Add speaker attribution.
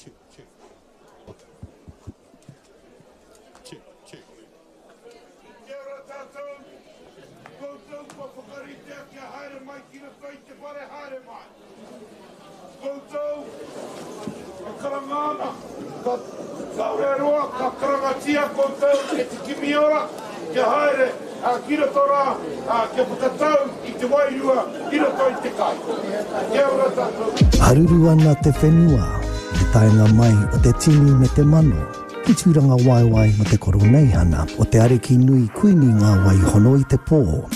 Speaker 1: Haruruana te whenua, te taenga mai o te tini me te mano, ki tūranga waiwai mo te koronei hana, o te ariki nui kuini ngā wai hono i te pō.